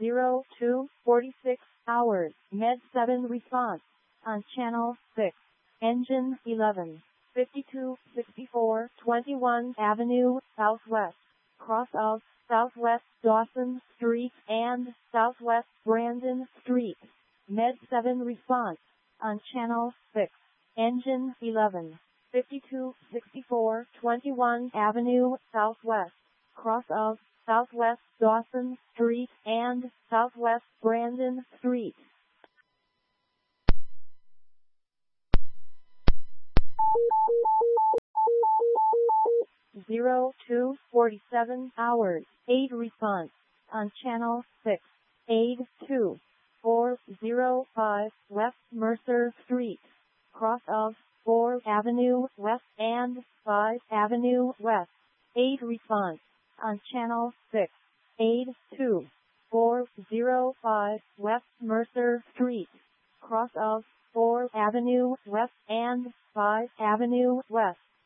0246 hours. Med 7 response on channel 6. Engine 11. 5264 21 Avenue, Southwest. Cross of Southwest Dawson Street and Southwest Brandon Street. Med 7 response on channel 6. Engine 11. 5264 21 Avenue, Southwest. Cross of Southwest Dawson Street and Southwest Brandon Street. 0247 hours. Aid response on channel 6. Aid 2405 West Mercer Street. Cross of 4 Avenue West and 5 Avenue West. Aid response on channel 6. Aid 2405 West Mercer Street. Cross of 4 Avenue West and 5 Avenue West.